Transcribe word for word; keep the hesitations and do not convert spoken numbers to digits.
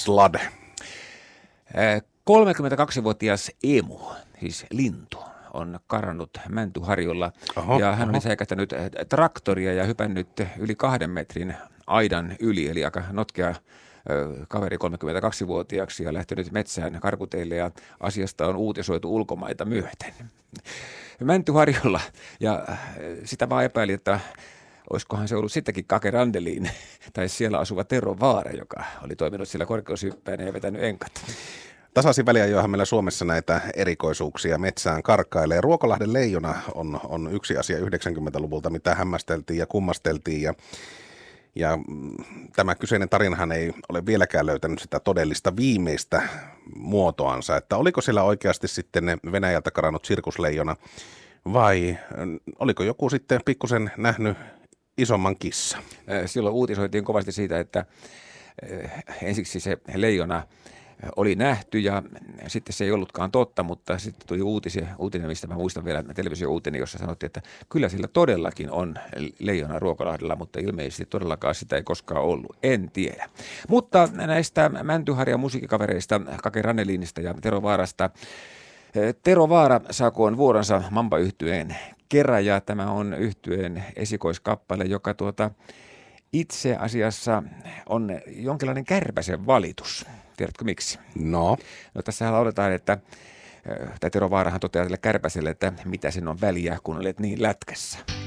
Slade. kolmekymmentäkaksivuotias emu, siis lintu, on karannut Mäntyharjulla. Oho, ja hän oho. oli säikähtänyt traktoria ja hypännyt yli kahden metrin aidan yli, eli aika notkea kaveri kolmekymmentäkaksivuotiaaksi ja lähtenyt metsään karkuteille, ja asiasta on uutisoitu ulkomaita myöten. Mäntyharjulla, ja sitä vaan epäili, että olisikohan se ollut sittenkin Kake Randeliin tai siellä asuva Tero Vaara, joka oli toiminut siellä korkeushyppäänä ja vetänyt enkat. Tasaisin väliajoinhan meillä Suomessa näitä erikoisuuksia metsään karkailee. Ruokolahden leijona on, on yksi asia yhdeksänkymmentäluvulta, mitä hämmästeltiin ja kummasteltiin, ja Ja tämä kyseinen tarinahan ei ole vieläkään löytänyt sitä todellista viimeistä muotoansa, että oliko siellä oikeasti sitten Venäjältä karannut sirkusleijona vai oliko joku sitten pikkusen nähnyt isomman kissa? Silloin uutisoitiin kovasti siitä, että ensiksi se leijona oli nähty ja sitten se ei ollutkaan totta, mutta sitten tuli uutisia, uutinen, mistä mä muistan vielä televisio-uutinen, jossa sanottiin, että kyllä sillä todellakin on leijona Ruokolahdella, mutta ilmeisesti todellakaan sitä ei koskaan ollut. En tiedä. Mutta näistä Mäntyharjan musiikkikavereista, Kake Rannelinista ja Tero Vaarasta. Tero Vaara saakoon vuoronsa Mamba-yhtyeen kerran, ja tämä on yhtyeen esikoiskappale, joka tuota itse asiassa on jonkinlainen kärpäsen valitus. Tiedätkö miksi? No. No tässä lauletaan, että Tero Vaarahan toteaa tälle kärpäselle, että mitä sen on väliä, kun olet niin lätkässä.